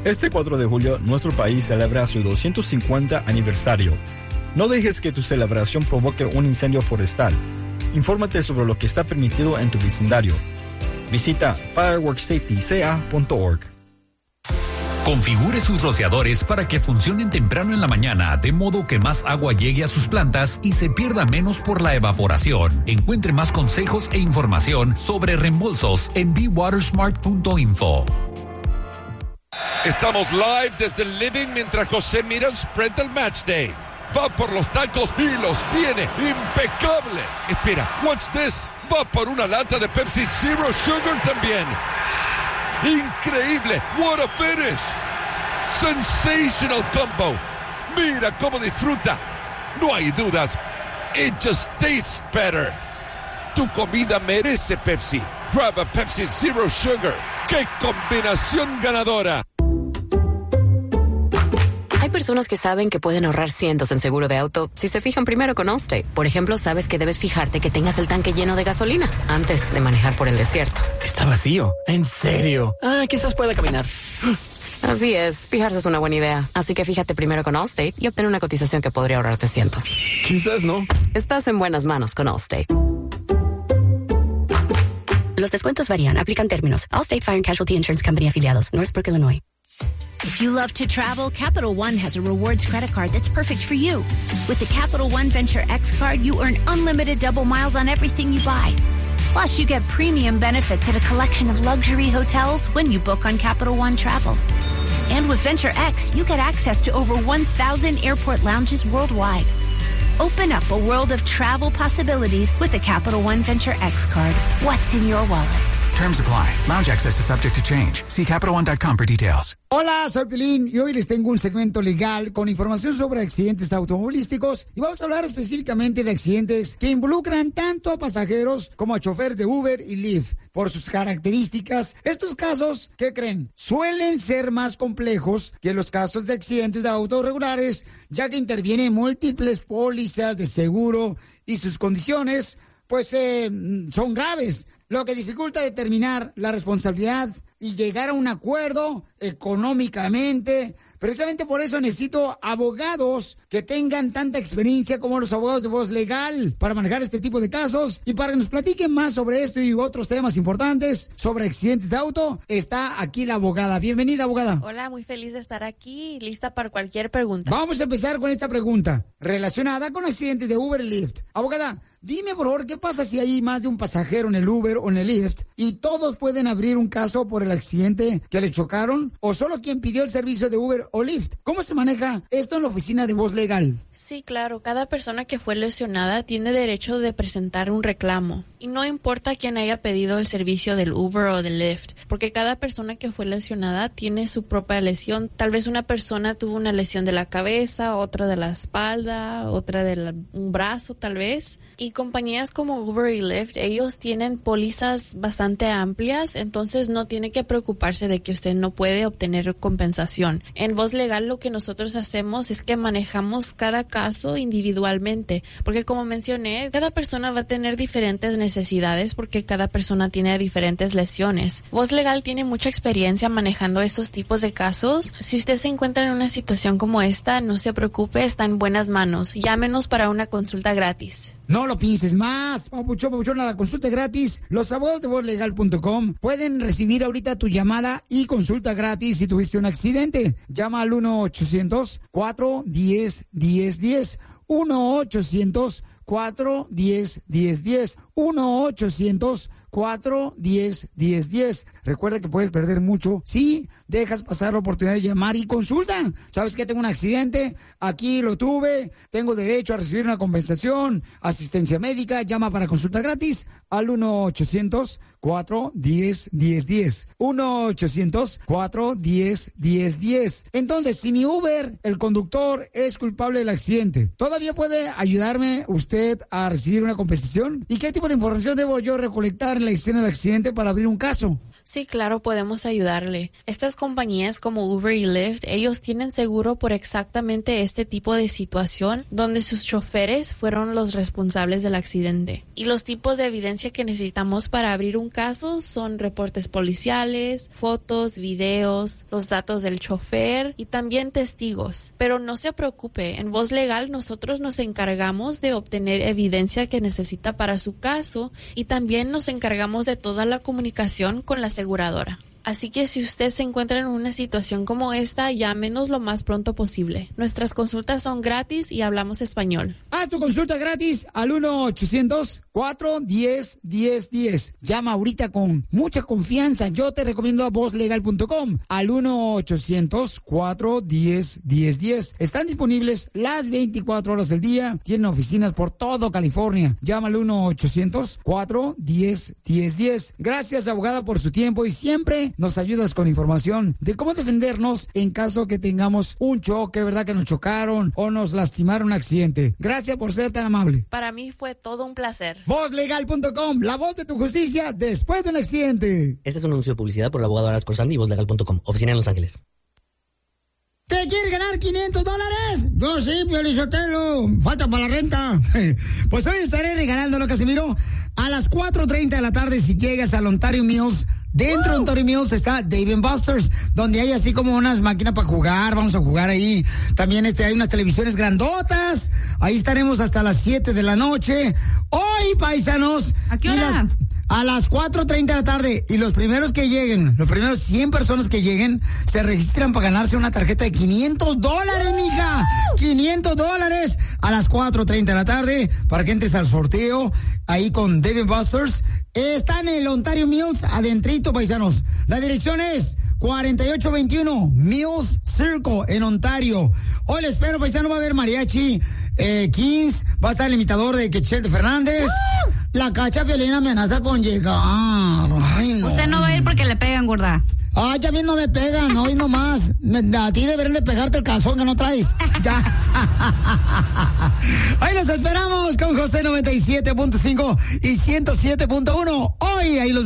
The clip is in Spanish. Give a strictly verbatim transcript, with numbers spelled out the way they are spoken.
Este cuatro de julio, nuestro país celebra su doscientos cincuenta aniversario. No dejes que tu celebración provoque un incendio forestal. Infórmate sobre lo que está permitido en tu vecindario. Visita fireworks safety c a punto org. Configure sus rociadores para que funcionen temprano en la mañana, de modo que más agua llegue a sus plantas y se pierda menos por la evaporación. Encuentre más consejos e información sobre reembolsos en be water smart punto info. Estamos live desde el living mientras José mira el spread del match day. Va por los tacos y los tiene. ¡Impecable! Espera, watch this. Va por una lata de Pepsi Zero Sugar también. ¡Increíble! ¡What a finish! ¡Sensational combo! ¡Mira cómo disfruta! No hay dudas. It just tastes better. Tu comida merece Pepsi. Grab a Pepsi Zero Sugar. ¡Qué combinación ganadora! Hay personas que saben que pueden ahorrar cientos en seguro de auto si se fijan primero con Allstate. Por ejemplo, sabes que debes fijarte que tengas el tanque lleno de gasolina antes de manejar por el desierto. Está vacío. ¿En serio? Ah, quizás pueda caminar. Así es, fijarse es una buena idea. Así que fíjate primero con Allstate y obtén una cotización que podría ahorrarte cientos. Quizás no. Estás en buenas manos con Allstate. Los descuentos varían, aplican términos. Allstate Fire and Casualty Insurance Company afiliados, Northbrook, Illinois. If you love to travel, Capital One has a rewards credit card that's perfect for you. With the Capital One Venture X card, you earn unlimited double miles on everything you buy. Plus, you get premium benefits at a collection of luxury hotels when you book on Capital One Travel. And with Venture X, you get access to over one thousand airport lounges worldwide. Open up a world of travel possibilities with the Capital One Venture X card. What's in your wallet? Terms apply. Lounge access is subject to change. See capital one dot com for details. Hola, soy Pilín y hoy les tengo un segmento legal con información sobre accidentes automovilísticos y vamos a hablar específicamente de accidentes que involucran tanto a pasajeros como a choferes de Uber y Lyft. Por sus características, estos casos, ¿qué creen? Suelen ser más complejos que los casos de accidentes de autos regulares, ya que intervienen múltiples pólizas de seguro y sus condiciones pues eh, son graves, lo que dificulta determinar la responsabilidad y llegar a un acuerdo económicamente. Precisamente por eso necesito abogados que tengan tanta experiencia como los abogados de Voz Legal para manejar este tipo de casos. Y para que nos platiquen más sobre esto y otros temas importantes sobre accidentes de auto, está aquí la abogada. Bienvenida, abogada. Hola, muy feliz de estar aquí, lista para cualquier pregunta. Vamos a empezar con esta pregunta relacionada con accidentes de Uber y Lyft. Abogada, dime por favor, ¿qué pasa si hay más de un pasajero en el Uber o en el Lyft y todos pueden abrir un caso por el accidente que le chocaron o solo quien pidió el servicio de Uber o Lyft? ¿Cómo se maneja esto en la oficina de Voz Legal? Sí, claro. Cada persona que fue lesionada tiene derecho de presentar un reclamo. Y no importa quién haya pedido el servicio del Uber o del Lyft, porque cada persona que fue lesionada tiene su propia lesión. Tal vez una persona tuvo una lesión de la cabeza, otra de la espalda, otra de un brazo tal vez. Y compañías como Uber y Lyft, ellos tienen pólizas bastante amplias, entonces no tiene que preocuparse de que usted no puede obtener compensación. En Voz Legal lo que nosotros hacemos es que manejamos cada caso individualmente, porque como mencioné, cada persona va a tener diferentes necesidades porque cada persona tiene diferentes lesiones. Voz Legal tiene mucha experiencia manejando estos tipos de casos. Si usted se encuentra en una situación como esta, no se preocupe, está en buenas manos. Llámenos para una consulta gratis. No lo pienses más, papuchón, papuchón, a la consulta gratis. Los abogados de voz legal punto com pueden recibir ahorita tu llamada y consulta gratis si tuviste un accidente. Llama al uno ochocientos cuatro uno cero uno cero uno cero. uno ochocientos cuatro uno cero uno cero uno cero. uno ochocientos cuatro uno cero uno cero uno cero. Recuerda que puedes perder mucho si dejas pasar la oportunidad de llamar y consulta. ¿Sabes que tengo un accidente? Aquí lo tuve. Tengo derecho a recibir una compensación, asistencia médica. Llama para consulta gratis al uno ochocientos cuatro uno cero uno cero uno cero. uno ochocientos cuatro uno cero uno cero uno cero. Entonces, si mi Uber, el conductor, es culpable del accidente, ¿todavía puede ayudarme usted a recibir una compensación? ¿Y qué tipo de información debo yo recolectar en la escena del accidente para abrir un caso? Sí, claro, podemos ayudarle. Estas compañías como Uber y Lyft, ellos tienen seguro por exactamente este tipo de situación donde sus choferes fueron los responsables del accidente. Y los tipos de evidencia que necesitamos para abrir un caso son reportes policiales, fotos, videos, los datos del chofer y también testigos. Pero no se preocupe, en Voz Legal nosotros nos encargamos de obtener evidencia que necesita para su caso y también nos encargamos de toda la comunicación con la aseguradora. Así que si usted se encuentra en una situación como esta, llámenos lo más pronto posible. Nuestras consultas son gratis y hablamos español. Haz tu consulta gratis al uno ochocientos, cuatro uno cero, uno cero uno cero. Llama ahorita con mucha confianza. Yo te recomiendo a voz legal punto com al uno ochocientos, cuatro uno cero, uno cero uno cero. Están disponibles las veinticuatro horas del día. Tienen oficinas por todo California. Llama al uno ochocientos, cuatro uno cero, uno cero uno cero. Gracias, abogada, por su tiempo y siempre nos ayudas con información de cómo defendernos en caso que tengamos un choque, ¿verdad? Que nos chocaron o nos lastimaron un accidente. Gracias por ser tan amable. Para mí fue todo un placer. voz legal punto com, la voz de tu justicia después de un accidente. Este es un anuncio de publicidad por el abogado Aras Corzani y voz legal punto com, oficina en Los Ángeles. ¿Te quieres ganar quinientos dólares? Yo sí, Piolizotelo. Falta para la renta. Pues hoy estaré regalándolo, Casimiro, a las cuatro treinta de la tarde si llegas al Ontario Mills. Dentro de Ontario Mills está Dave and Buster's, donde hay así como unas máquinas para jugar. Vamos a jugar ahí. También este, hay unas televisiones grandotas. Ahí estaremos hasta las siete de la noche. Hoy, paisanos. ¿A qué hora? Las, a las cuatro treinta de la tarde. Y los primeros que lleguen, los primeros cien personas que lleguen, se registran para ganarse una tarjeta de quinientos dólares, mija. quinientos dólares a las cuatro treinta de la tarde para que entres al sorteo ahí con Dave and Buster's. Está en el Ontario Mills, adentrito, paisanos. La dirección es cuarenta y ocho veintiuno Mills Circle en Ontario. Hoy les espero, paisano, va a haber mariachi, eh, Kings, va a estar el imitador de Quechente Fernández. ¡Uh! La Cacha Piolina me amenaza con llegar. Ay, no. Usted no va a ir porque le pegan, gorda. Ay, ya bien no me pegan, hoy nomás. Me, a ti deberían de pegarte el calzón que no traes. Ya. Ahí los esperamos con José noventa y siete punto cinco y ciento siete punto uno. Hoy ahí los